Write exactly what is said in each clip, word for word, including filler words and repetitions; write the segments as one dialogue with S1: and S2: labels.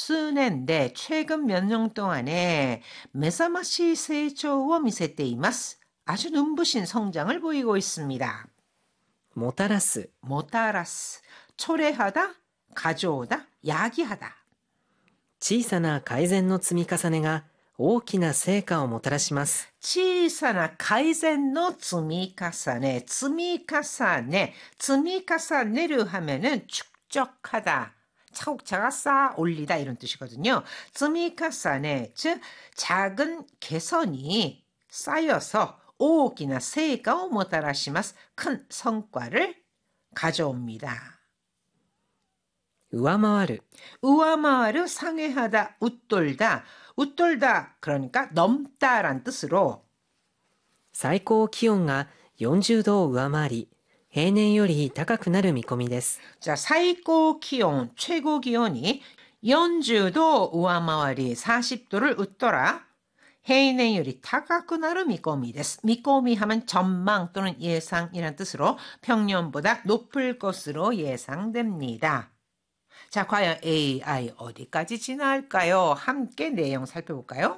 S1: 数年で 최근 몇 년 동안에 目覚ましい成長を見せています. 아주 눈부신 성장을 보이고 있습니다.
S2: もたらす
S1: 모타라스, 초래하다, 가져오다, 야기하다.
S2: 小さな改善の積み重ねが大きな成果をもたらします。
S1: 小さな改善の積み重ね, 積み重ね, 積み重ねる하면은 축적하다, 차곡차곡 쌓아 올리다 이런 뜻이거든요. 積み重ね, 즉 작은 개선이 쌓여서 大きな成果をもたらします. 큰 성과를 가져옵니다.
S2: 上回る
S1: 우아마를 상회하다, 웃돌다, 웃돌다 그러니까 넘다란 뜻으로
S2: 最高気温がよんじゅうどを上回り、平年より高くなる見込みです。
S1: 자,最高 기온, 최고 기온이よんじゅうどを 우아마와리 사십 도를 웃더라. 해인행률이 高くなる 見込みです. 미꼬미 하면 전망 또는 예상이란 뜻으로 평년보다 높을 것으로 예상됩니다. 자, 과연 에이아이 어디까지 진화할까요? 함께 내용 살펴볼까요?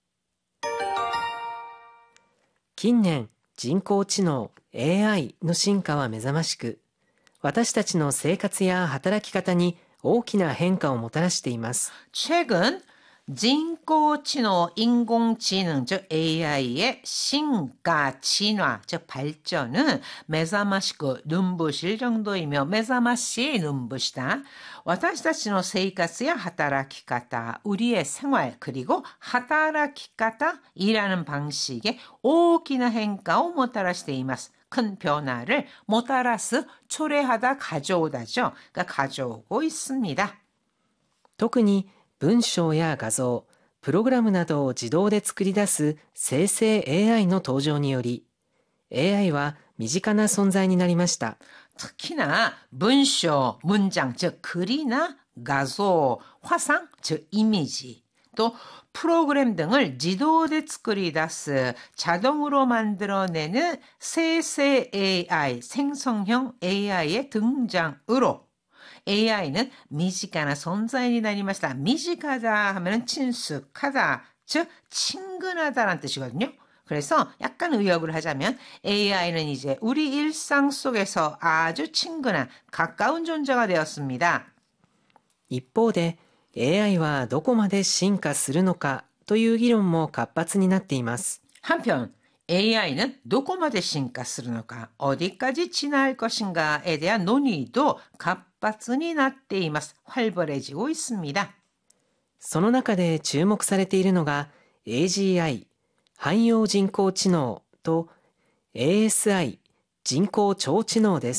S2: 近年、人工知能 エーアイ の進化は目覚ましく、私たちの生活や働き方に大きな変化をもたらしています。
S1: 최근 인工知能, 인공지능, 즉 에이아이의 신가, 진화, 즉 발전은 메사마시고 눈부실 정도이며 메사마시 눈부시다. 私たちの生活や働き方, 우리의 생활, 그리고 働き方, 일하는 방식에 大きな変化をもたらしています. 큰 변화를 모타라스, 초래하다, 가져오다죠. 그러니까 가져오고 있습니다.
S2: 特に文章や画像、プログラムなどを自動で作り出す生成 エーアイ の登場により、エーアイ は身近な存在になりました。
S1: 특히나 문章, 문장, 즉 글이나 가소, 화상, 즉 이미지, 또 프로그램 등을 지도대 作り出す 자동으로 만들어내는 생成 에이아이, 생성형 에이아이의 등장으로 에이아이는 미지가나存在になりました. 미지가다 하면 친숙하다, 즉 친근하다라는 뜻이거든요. 그래서 약간 의역을 하자면 에이아이는 이제 우리 일상 속에서 아주 친근한 가까운 존재가 되었습니다.
S2: 一方で、エーアイ はどこまで進化するのかという議論も活発になっています。
S1: 한편 에이아이는 どこまで進化するのか, 어디까지 진화할 것인가에 대한 논의도活発になっています. 활발해지고 있습니다.
S2: その中で注目されているのが エージーアイ、汎用人工知能と エーエスアイ、人工超知能です。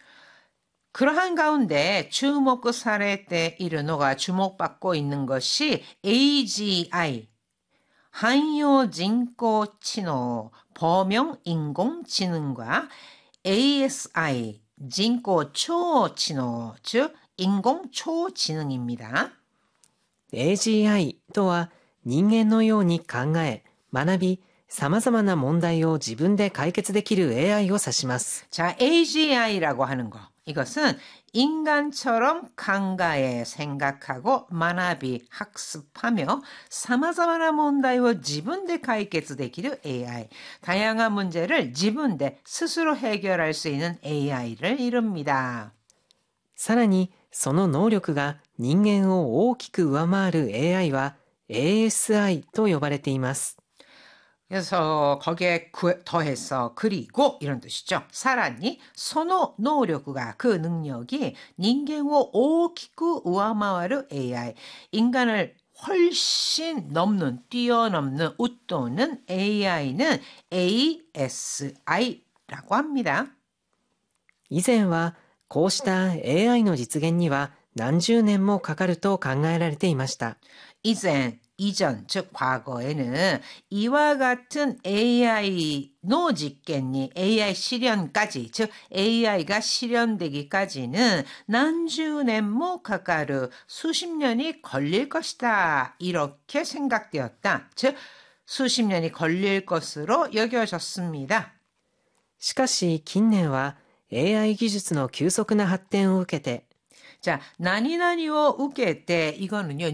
S1: 그러한 가운데 주목されているのが 주목받고 있는 것이 에이지아이, 한요 인공지능, 범용 인공지능과 에이에스아이, 인공 초지능, 즉 인공 초지능입니다.
S2: エージーアイ とは人間のように考え、学び、様々な問題を自分で解決できる エーアイ を指します。
S1: 자, 에이지아이라고 하는 거. 이것은 인간처럼 강가에 생각하고 만화비 학습하며 사마자마나 문제를 自分で解決できる 에이아이. 다양한 문제를 自分で 스스로 해결할 수 있는 에이아이를 이룹니다.
S2: さらにその能力が人間を大きく上回る エーアイ は エーエスアイ と呼ばれています。
S1: 그래서 거기에 더해서 그리고 이런 뜻이죠. 사람이 선호 노력과 그 능력이 인간을 大きく 우아마와르 에이아이, 인간을 훨씬 넘는, 뛰어넘는, 웃도는 에이아이는 에이에스아이라고 합니다.
S2: 以前はこうした エーアイ の実現には何十年もかかると考えられていました。
S1: 이젠 이전, 즉 과거에는 이와 같은 에이아이 노직견이 에이아이 실현까지, 즉 에이아이가 실현되기까지는 난주년모 가까르 수십 년이 걸릴 것이다. 이렇게 생각되었다. 즉 수십 년이 걸릴 것으로 여겨졌습니다.
S2: しかし近年は エーアイ 技術の急速な発展を受けて
S1: 자, 나니나니を 受けて 이거는요.